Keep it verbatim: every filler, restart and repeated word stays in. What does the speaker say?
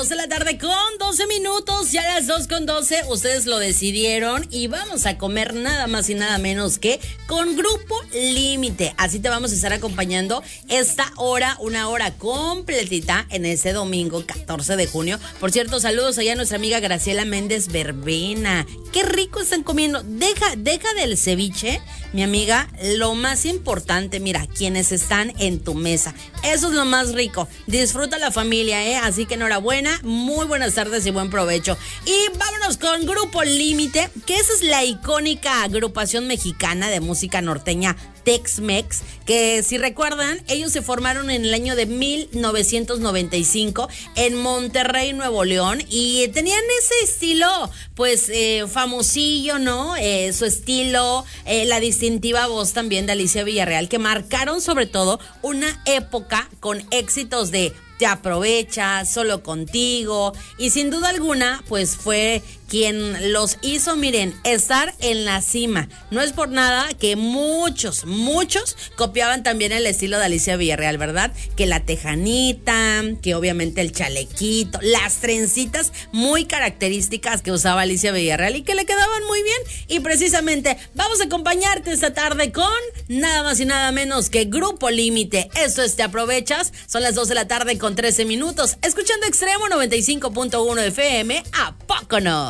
dos de la tarde con doce minutos, ya las dos con doce, ustedes lo decidieron y vamos a comer nada más y nada menos que con Grupo Límite. Así te vamos a estar acompañando esta hora, una hora completita en ese domingo catorce de junio. Por cierto, saludos allá a nuestra amiga Graciela Méndez Verbena. Qué rico están comiendo. Deja, deja del ceviche, mi amiga, lo más importante, mira, quienes están en tu mesa. Eso es lo más rico. Disfruta la familia, ¿eh? Así que enhorabuena, muy buenas tardes y buen provecho. Y vámonos con Grupo Límite, que esa es la icónica agrupación mexicana de música norteña Tex-Mex, que si recuerdan, ellos se formaron en el año de mil novecientos noventa y cinco en Monterrey, Nuevo León, y tenían ese estilo, pues, eh, famosillo, ¿no? Eh, su estilo, eh, la distintiva voz también de Alicia Villarreal, que marcaron sobre todo una época con éxitos de Te Aprovechas, Solo Contigo, y sin duda alguna, pues fue quien los hizo, miren, estar en la cima. No es por nada que muchos, muchos copiaban también el estilo de Alicia Villarreal, ¿verdad? Que la tejanita, que obviamente el chalequito, las trencitas muy características que usaba Alicia Villarreal y que le quedaban muy bien. Y precisamente vamos a acompañarte esta tarde con nada más y nada menos que Grupo Límite. Esto es Te Aprovechas. Son las dos de la tarde con trece minutos. Escuchando Extremo noventa y cinco punto uno F M. ¿A poco no?